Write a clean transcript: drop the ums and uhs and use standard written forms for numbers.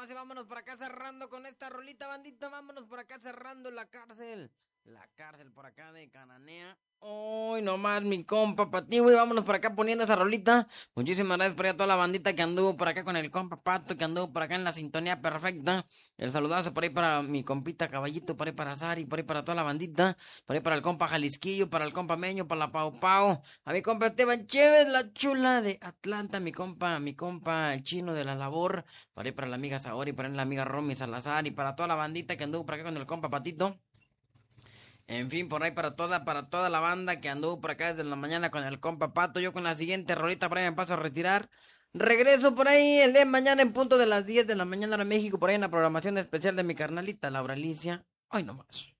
nomás y vámonos por acá cerrando con esta rolita, bandita. Vámonos por acá cerrando la cárcel. La cárcel por acá de Cananea. Hoy nomás, mi compa, pa' ti, güey. Vámonos por acá poniendo esa rolita. Muchísimas gracias por ahí a toda la bandita que anduvo por acá con el compa Pato, que anduvo por acá en la sintonía perfecta. El saludazo por ahí para mi compita Caballito, por ahí para Sari, por ahí para toda la bandita. Por ahí para el compa Jalisquillo, para el compa Meño, para la Pau Pau. A mi compa Esteban Chévez, la chula de Atlanta. Mi compa, el chino de la labor. Por ahí para la amiga Saori, para la amiga Romy Salazar y para toda la bandita que anduvo por acá con el compa Patito. En fin, por ahí para toda la banda que anduvo por acá desde la mañana con el compa Pato. Yo con la siguiente rolita por ahí me paso a retirar. Regreso por ahí el día de mañana en punto de las 10 de la mañana hora México, por ahí en la programación especial de mi carnalita Laura Alicia. Hoy nomás.